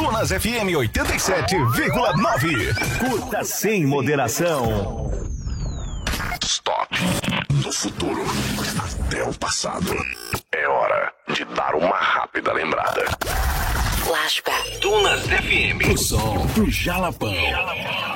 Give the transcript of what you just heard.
Dunas FM 87,9. Curta sem moderação. Stop. Do futuro até o passado. É hora de dar uma rápida lembrada. Flashback. Dunas FM. O som do Jalapão.